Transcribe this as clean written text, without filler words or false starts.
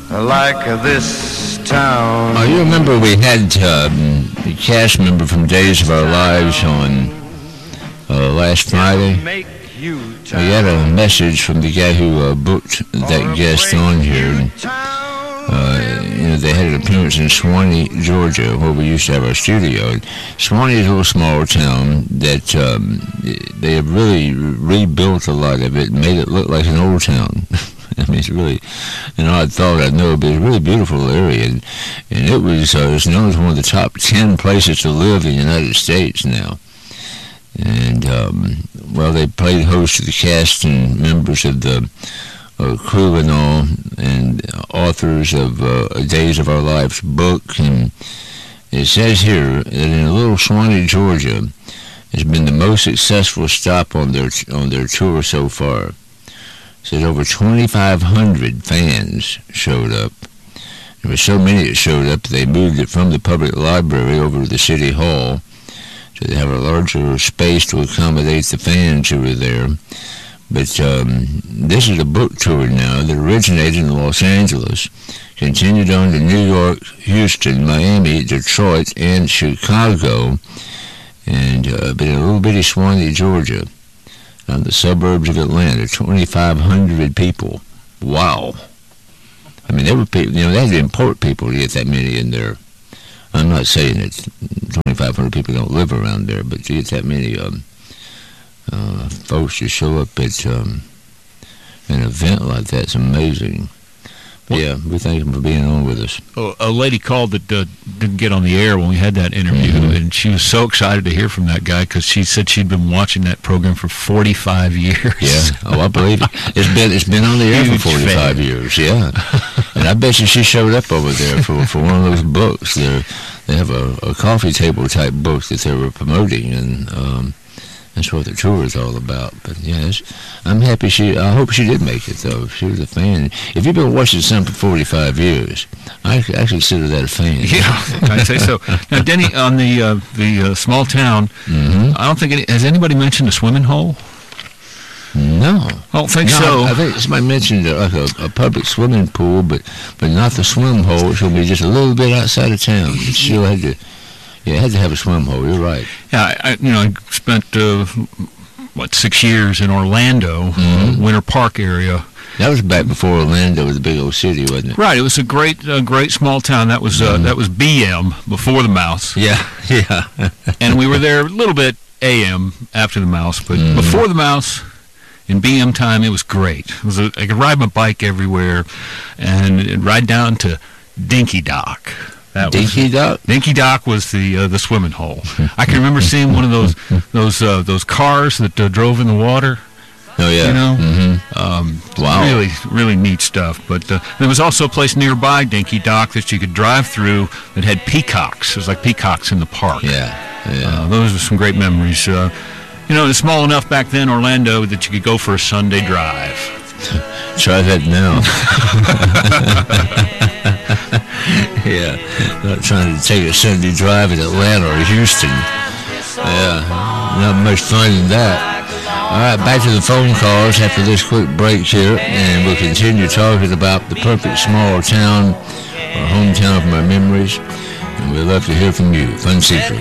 like this town. Oh, you remember we had the cast member from Days of Our Lives on last Friday? We had a message from the guy who booked that guest on here. They had an appearance in Swanee, Georgia, where we used to have our studio. Swanee is a little small town that they have really rebuilt a lot of it and made it look like an old town. I mean, it's really an odd thought, I know, but it's a really beautiful area. And it was it's known as one of the top 10 places to live in the United States now. And, they played host to the cast and members of the crew and all, and authors of Days of Our Lives book. And it says here that in a little Swanee, Georgia, has been the most successful stop on their tour so far. It says over 2,500 fans showed up. There were so many that showed up, they moved it from the public library over to the city hall, so they have a larger space to accommodate the fans who were there. But this is a book tour now that originated in Los Angeles, continued on to New York, Houston, Miami, Detroit, and Chicago, and been in a little bitty Swanee, Georgia, on the suburbs of Atlanta. 2,500 people. Wow. I mean, they were people, they had to import people to get that many in there. I'm not saying that 2,500 people don't live around there, but to get that many folks to show up at an event like that's amazing. Yeah, we thank him for being on with us. Oh, a lady called that didn't get on the air when we had that interview, and she was so excited to hear from that guy because she said she'd been watching that program for 45 years. Yeah, I believe it. It's been on the air for 45 years, yeah. And I bet you she showed up over there for one of those books. They have a coffee table type book that they were promoting, and that's what the tour is all about. But yes, I'm happy I hope she did make it, though. She was a fan. If you've been watching something for 45 years, I consider that a fan. Yeah, I'd say so. Now, Denny, on the small town, I don't think has anybody mentioned a swimming hole? No. I don't think so. I think somebody mentioned a public swimming pool, but not the swim hole. It's going to be just a little bit outside of town. It still had to... Yeah, it had to have a swim hole. You're right. Yeah, I spent 6 years in Orlando, Winter Park area. That was back before Orlando was a big old city, wasn't it? Right. It was a great small town. That was BM before the Mouse. Yeah. And we were there a little bit AM after the Mouse, but before the Mouse. In BM time, it was great. I could ride my bike everywhere, and ride down to Dinky Dock. Dinky Dock? Dinky Dock was the swimming hole. I can remember seeing one of those cars that drove in the water. Oh yeah. Wow. Really, really neat stuff. But there was also a place nearby Dinky Dock that you could drive through that had peacocks. It was like peacocks in the park. Yeah. Those are some great memories. It's small enough back then, Orlando, that you could go for a Sunday drive. Try that now. Yeah, not trying to take a Sunday drive in Atlanta or Houston. Yeah, not much fun in that. All right, back to the phone calls after this quick break here, and we'll continue talking about the perfect small town, our hometown from our memories, and we'd love to hear from you. Fun Secret.